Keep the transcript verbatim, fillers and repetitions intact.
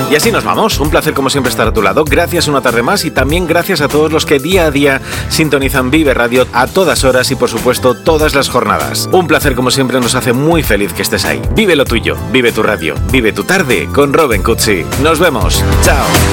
Y así nos vamos. Un placer como siempre estar a tu lado. Gracias una tarde más y también gracias a todos los que día a día sintonizan Vive Radio a todas horas y por supuesto todas las jornadas. Un placer como siempre, nos hace muy feliz que estés ahí. Vive lo tuyo, vive tu radio, vive tu tarde con Robin Cutsi. Nos vemos. Chao.